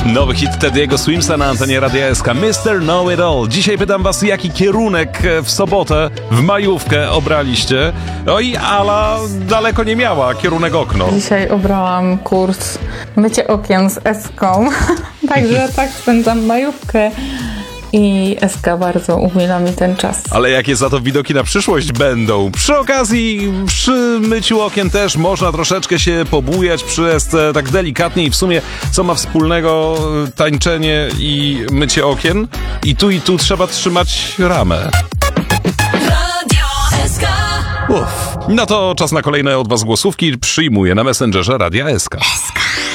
Nowy hit Teddy'ego Swimsa na antenie Radia SK, Mr. Know It All. Dzisiaj pytam was, jaki kierunek w sobotę, w majówkę obraliście? No i Ala daleko nie miała, kierunek okno. Dzisiaj obrałam kurs mycie okien z Eską, także tak spędzam majówkę. I SK bardzo umila mi ten czas. Ale jakie za to widoki na przyszłość będą? Przy okazji, przy myciu okien też można troszeczkę się pobujać przy SC, tak delikatnie i w sumie co ma wspólnego tańczenie i mycie okien? I tu trzeba trzymać ramę. No to czas na kolejne od was głosówki. Przyjmuję na Messengerze Radia SK.